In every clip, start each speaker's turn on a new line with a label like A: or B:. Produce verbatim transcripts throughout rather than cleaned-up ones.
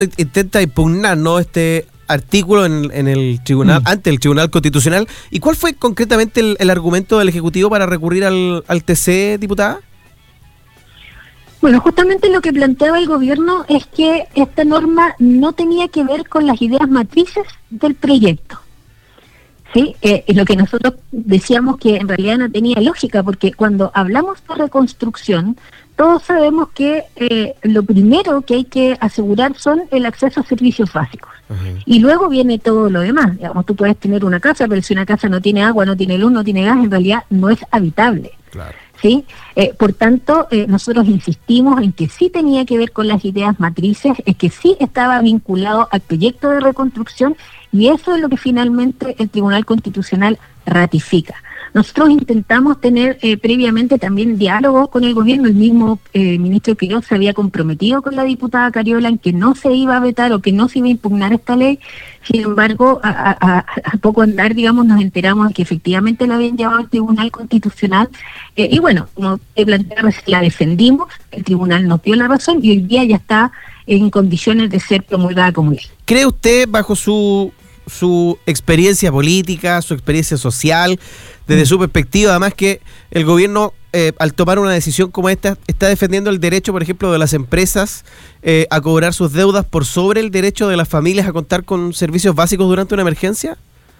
A: intenta impugnar, ¿no?, este artículo en, en el tribunal, mm. ante el Tribunal Constitucional. ¿Y cuál fue concretamente el, el argumento del Ejecutivo para recurrir al, al T C, diputada?
B: Bueno, justamente lo que planteaba el gobierno es que esta norma no tenía que ver con las ideas matrices del proyecto. Sí, eh, lo que nosotros decíamos que en realidad no tenía lógica, porque cuando hablamos de reconstrucción, todos sabemos que eh, lo primero que hay que asegurar son el acceso a servicios básicos. Uh-huh. Y luego viene todo lo demás. Digamos, tú puedes tener una casa, pero si una casa no tiene agua, no tiene luz, no tiene gas, en realidad no es habitable.
A: Claro.
B: ¿Sí? Eh, por tanto, eh, nosotros insistimos en que sí tenía que ver con las ideas matrices, es que sí estaba vinculado al proyecto de reconstrucción, y eso es lo que finalmente el Tribunal Constitucional ratifica. Nosotros intentamos tener eh, previamente también diálogo con el gobierno. El mismo eh, ministro Quiroz se había comprometido con la diputada Cariola en que no se iba a vetar o que no se iba a impugnar esta ley. Sin embargo, a, a, a poco andar, digamos, nos enteramos de que efectivamente la habían llevado al Tribunal Constitucional. Eh, y bueno, como te planteaba, la defendimos, el tribunal nos dio la razón y hoy día ya está en condiciones de ser promulgada como ley.
A: ¿Cree usted, bajo su su experiencia política, su experiencia social, desde mm. su perspectiva, además, que el gobierno, eh, al tomar una decisión como esta, está defendiendo el derecho, por ejemplo, de las empresas eh, a cobrar sus deudas por sobre el derecho de las familias a contar con servicios básicos durante una emergencia?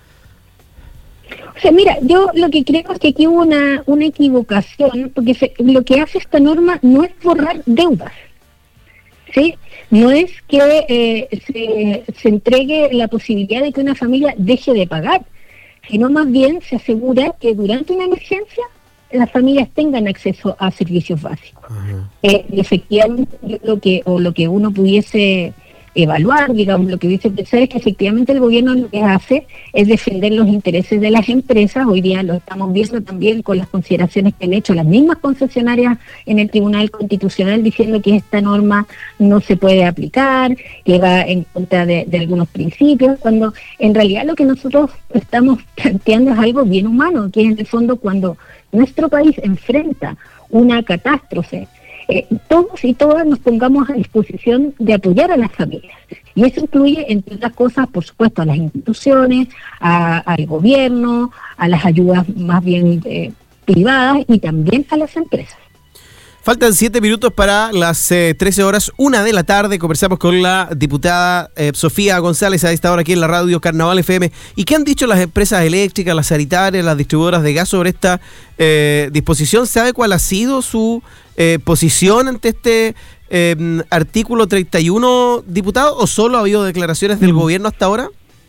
B: O sea, mira, yo lo que creo es que aquí hubo una, una equivocación, porque se, lo que hace esta norma no es borrar deudas. ¿Sí? No es que eh, se, se entregue la posibilidad de que una familia deje de pagar, sino más bien se asegura que durante una emergencia las familias tengan acceso a servicios básicos. Uh-huh. Eh, y efectivamente, yo lo que, o lo que uno pudiese evaluar, digamos, lo que dice pensar es que efectivamente el gobierno lo que hace es defender los intereses de las empresas. Hoy día lo estamos viendo también con las consideraciones que han hecho las mismas concesionarias en el Tribunal Constitucional, diciendo que esta norma no se puede aplicar, que va en contra de, de algunos principios, cuando en realidad lo que nosotros estamos planteando es algo bien humano, que es en el fondo cuando nuestro país enfrenta una catástrofe, Eh, todos y todas nos pongamos a disposición de apoyar a las familias. Y eso incluye, entre otras cosas, por supuesto, a las instituciones, a, al gobierno, a las ayudas más bien eh, privadas y también a las empresas.
A: Faltan siete minutos para las eh, trece horas, una de la tarde. Conversamos con la diputada eh, Sofía González a esta hora aquí en la radio Carnaval F M. ¿Y qué han dicho las empresas eléctricas, las sanitarias, las distribuidoras de gas sobre esta eh, disposición? ¿Sabe cuál ha sido su eh, posición ante este eh, artículo treinta y uno, diputado? ¿O solo ha habido declaraciones del gobierno hasta ahora?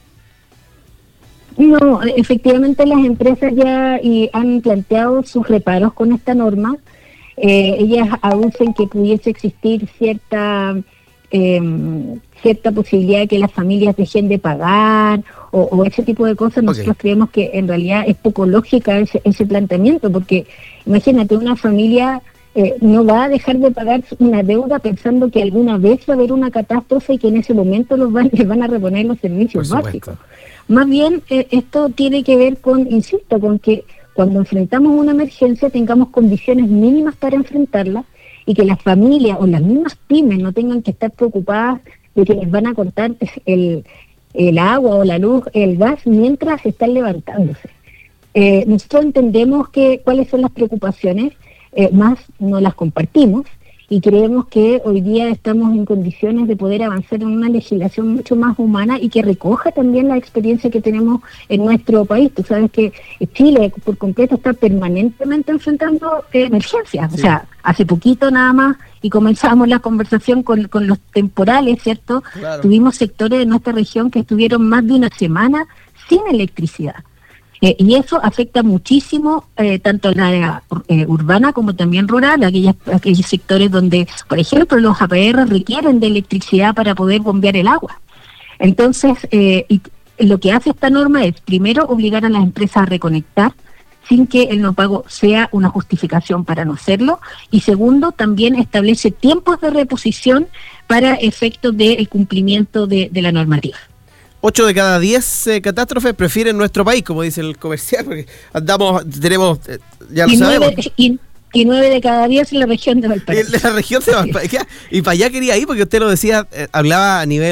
B: No, efectivamente las empresas ya y han planteado sus reparos con esta norma. Eh, ellas aducen que pudiese existir cierta eh, cierta posibilidad de que las familias dejen de pagar o, o ese tipo de cosas. Nosotros okay. creemos que en realidad es poco lógica ese, ese planteamiento, porque imagínate, una familia eh, no va a dejar de pagar una deuda pensando que alguna vez va a haber una catástrofe y que en ese momento los van, les van a reponer los servicios básicos. Más bien eh, esto tiene que ver con, insisto, con que cuando enfrentamos una emergencia tengamos condiciones mínimas para enfrentarla y que las familias o las mismas pymes no tengan que estar preocupadas de que les van a cortar el, el agua o la luz, el gas, mientras están levantándose. Eh, nosotros entendemos que cuáles son las preocupaciones, eh, más no las compartimos, y creemos que hoy día estamos en condiciones de poder avanzar en una legislación mucho más humana y que recoja también la experiencia que tenemos en nuestro país. Tú sabes que Chile por completo está permanentemente enfrentando eh, emergencias. Sí. O sea, hace poquito nada más, y comenzamos la conversación con, con los temporales, ¿cierto? Claro. Tuvimos sectores de nuestra región que estuvieron más de una semana sin electricidad. Eh, y eso afecta muchísimo eh, tanto la área eh, urbana como también rural, aquellas, aquellos sectores donde, por ejemplo, los A P R requieren de electricidad para poder bombear el agua. Entonces, eh, y lo que hace esta norma es, primero, obligar a las empresas a reconectar sin que el no pago sea una justificación para no hacerlo, y segundo, también establece tiempos de reposición para efectos del cumplimiento de, de la normativa.
A: Ocho de cada diez eh, catástrofes prefieren nuestro país, como dice el comercial, porque andamos, tenemos, eh, ya lo
B: y
A: sabemos.
B: Nueve, y, y nueve de cada diez en la región de Valparaíso.
A: En la región de Valparaíso. Y para allá quería ir porque usted lo decía, eh, hablaba a nivel